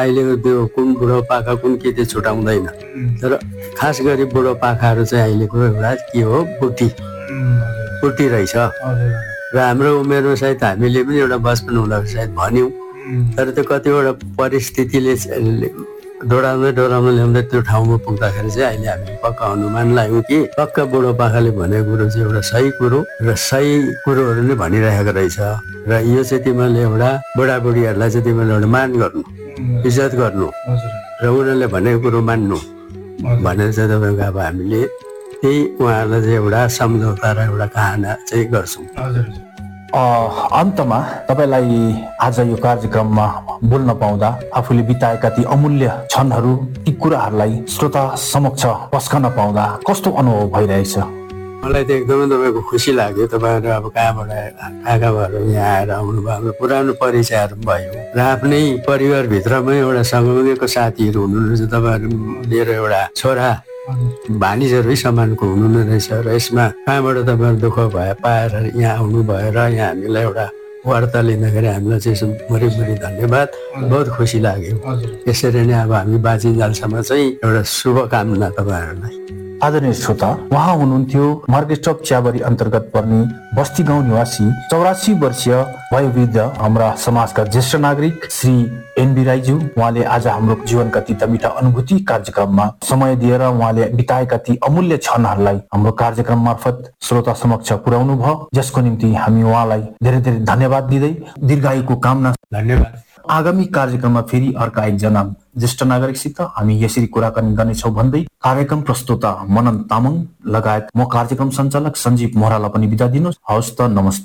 अहिलेको त्यो कुन बुढोपाका कुन के त्यो छुटाउँदैन, तर खास गरी बुढोपाकाहरू चाहिँ अहिलेको एउटा के हो, बुटी रहेछ। र हाम्रो उमेरमा सायद हामीले पनि एउटा बचपन हुँदा सायद भन्यौँ, तर त्यो कतिवटा परिस्थितिले डोराउँदै ल्याउँदै त्यो ठाउँमा पुग्दाखेरि चाहिँ अहिले हामी पक्का अनुमान लाग्यौँ कि पक्का बुढोपाकाले भनेको कुरो चाहिँ एउटा सही कुरो र सही कुरोहरू नै भनिरहेको रहेछ। र यो चाहिँ तिमीले एउटा बुढाबुढीहरूलाई चाहिँ तिमीले एउटा मान गर्नु, इज्जत गर्नु र उनीहरूले भनेको कुरो मान्नु भनेर चाहिँ तपाईँको अब हामीले त्यही उहाँहरूलाई चाहिँ एउटा सम्झौता र एउटा कहाना चाहिँ गर्छौँ। अन्तमा तपाईँलाई आज यो कार्यक्रममा बोल्न पाउँदा, आफूले बिताएका ती अमूल्य क्षणहरू, ती कुराहरूलाई श्रोता समक्ष पस्कन पाउँदा कस्तो अनुभव भइरहेछ? मलाई त एकदमै तपाईँको खुसी लाग्यो। तपाईँहरू अब कहाँबाट आएका भएर यहाँ आएर आउनुभयो, हाम्रो पुरानो परिचयहरू भयो र आफ्नै परिवारभित्रमै एउटा सँगैको साथीहरू हुनुहुन्छ। तपाईँहरू मेरो एउटा छोरा भानिजहरू समानको हुनु नै रहेछ र यसमा कहाँबाट तपाईँहरू दुःख पाएर यहाँ आउनुभयो र यहाँ हामीलाई एउटा वार्ता लिँदाखेरि हामीलाई चाहिँ मरिमरि धन्यवाद, बहुत खुसी लाग्यो। यसरी नै अब हामी बाँचिन्जेलसम्म चाहिँ एउटा शुभकामना तपाईँहरूलाई। आदरणीय श्रोता, उहाँ हुनुहुन्थ्यो मार्केटस्टप चियाबारी अन्तर्गत पर्ने बस्ती गाउँ निवासी 84 वर्षीय वयोवृद्ध हाम्रा समाजका ज्येष्ठ नागरिक श्री एनबी राईज्यू। उहाँले आज हाम्रो जीवनका ती मिठा अनुभूति कार्यक्रममा समय दिएर उहाँले बिताएका ती अमूल्य क्षणहरूलाई हाम्रो कार्यक्रम मार्फत श्रोता समक्ष पुर्याउनु भयो, जसको निम्ति हामी उहाँलाई धेरै धेरै धन्यवाद दिँदै दीर्घायुको कामना। धन्यवाद। आगामी कार्यक्रममा फेरि अर्का एकजना ज्येष्ठ नागरिकसित हामी यसरी कुराकानी गर्नेछौँ भन्दै कार्यक्रम प्रस्तुता मनन तामाङ लगायत म कार्यक्रम सञ्चालक सञ्जीव मोहरालाई पनि बिदा दिनुहोस्। हवस् त, नमस्ते।